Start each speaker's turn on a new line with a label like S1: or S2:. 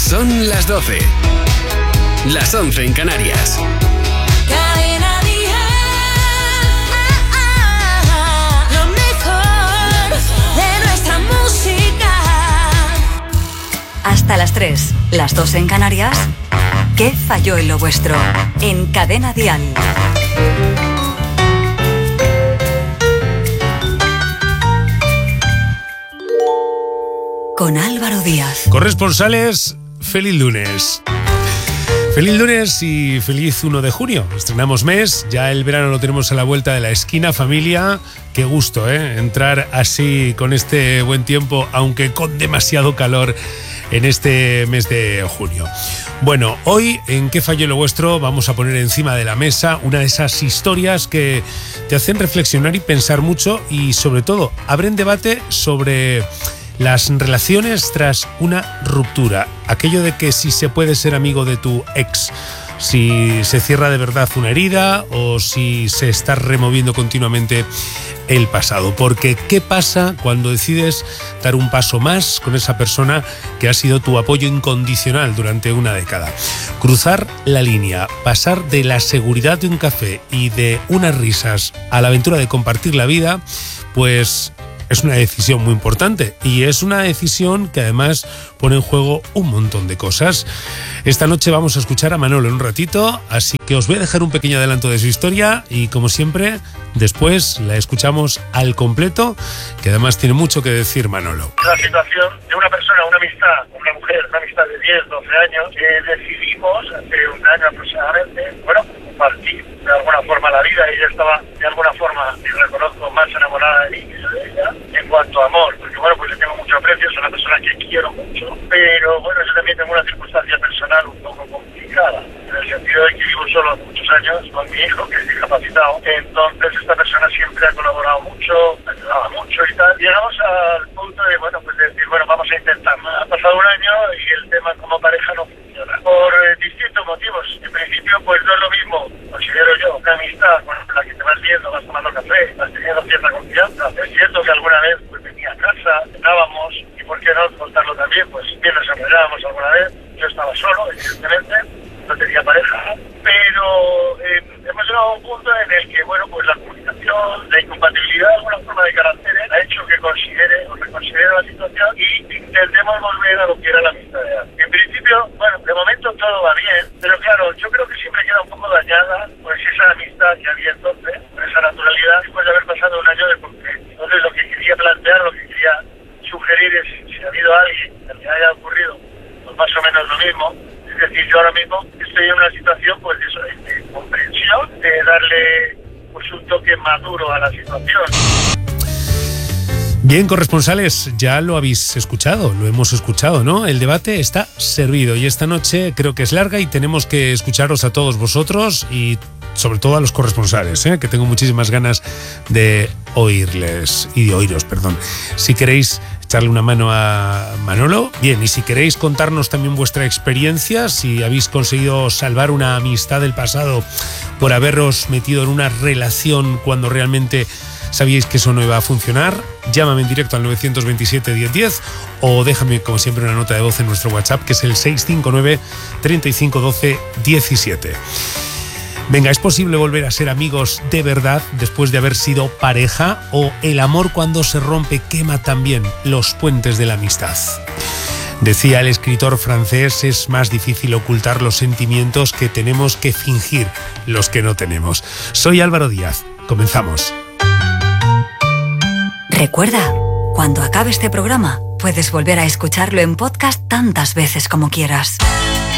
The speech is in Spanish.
S1: Son las 12. Las 11 en Canarias.
S2: Cadena Dial. Lo mejor de nuestra música.
S3: Hasta las 3, las 2 en Canarias. ¿Qué falló en lo vuestro? En Cadena Dial. Con Álvaro Díaz.
S4: Corresponsales, feliz lunes. Feliz lunes y feliz 1 de junio. Estrenamos mes, ya el verano lo tenemos a la vuelta de la esquina, familia. Qué gusto, entrar así con este buen tiempo, aunque con demasiado calor en este mes de junio. Bueno, hoy en ¿Qué falló lo vuestro? Vamos a poner encima de la mesa una de esas historias que te hacen reflexionar y pensar mucho y sobre todo abren debate sobre las relaciones tras una ruptura. Aquello de que si se puede ser amigo de tu ex, si se cierra de verdad una herida o si se está removiendo continuamente el pasado. Porque ¿qué pasa cuando decides dar un paso más con esa persona que ha sido tu apoyo incondicional durante una década? Cruzar la línea, pasar de la seguridad de un café y de unas risas a la aventura de compartir la vida, pues es una decisión muy importante y es una decisión que además pone en juego un montón de cosas. Esta noche vamos a escuchar a Manolo en un ratito, así que os voy a dejar un pequeño adelanto de su historia y como siempre, después la escuchamos al completo, que además tiene mucho que decir Manolo.
S5: La situación de una persona, una amistad, una mujer, una amistad de 10, 12 años, decidimos hace un año aproximadamente, compartir de alguna forma la vida. Ella estaba de alguna forma, y reconozco, más enamorada de mí que yo de ella en cuanto a amor, porque pues le tengo mucho aprecio, es una persona que quiero mucho, pero yo también tengo una circunstancia personal un poco complicada, en el sentido de que vivo solo hace muchos años con mi hijo, que es discapacitado. Entonces esta persona siempre ha colaborado mucho, me ayudaba mucho y tal. Llegamos al punto de, decir, vamos a intentarlo. Ha pasado un año y el tema como pareja no funciona, por distintos motivos. En principio, no es lo mismo, considero yo, una amistad con la que te vas viendo, vas tomando café, vas teniendo cierta confianza. Es cierto que alguna vez venía a casa, cenábamos, y por qué no contarlo también, bien nos enrollábamos alguna vez. Yo estaba solo, evidentemente, no tenía pareja, pero hemos llegado a un punto en el que, la comunicación, la incompatibilidad de alguna forma de caracteres ha hecho que considere o reconsidere la situación y intentemos volver a lo que era la amistad de antes. En principio, de momento todo va bien, pero claro, yo creo que siempre queda un poco dañada esa amistad que había entonces, esa naturalidad, después de haber pasado un año de por qué. Entonces lo que quería plantear, lo que quería sugerir es si ha habido alguien que le haya ocurrido más o menos lo mismo. Es decir, yo ahora mismo estoy en una situación de comprensión, de darle un toque maduro a la situación.
S4: Bien, corresponsales, ya lo habéis escuchado, lo hemos escuchado, ¿no? El debate está servido y esta noche creo que es larga y tenemos que escucharos a todos vosotros y sobre todo a los corresponsales, que tengo muchísimas ganas de oírles y de oíros, perdón. Si queréis echarle una mano a Manolo, bien, y si queréis contarnos también vuestra experiencia, si habéis conseguido salvar una amistad del pasado por haberos metido en una relación cuando realmente sabíais que eso no iba a funcionar, llámame en directo al 927 1010 o déjame como siempre una nota de voz en nuestro WhatsApp, que es el 659 35 12 17. Venga, ¿es posible volver a ser amigos de verdad después de haber sido pareja? ¿O el amor cuando se rompe quema también los puentes de la amistad? Decía el escritor francés, es más difícil ocultar los sentimientos que tenemos que fingir los que no tenemos. Soy Álvaro Díaz, comenzamos.
S3: Recuerda, cuando acabe este programa, puedes volver a escucharlo en podcast tantas veces como quieras.